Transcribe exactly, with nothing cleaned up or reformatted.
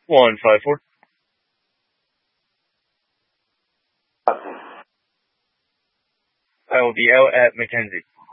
one five four. I will be out at Mackenzie.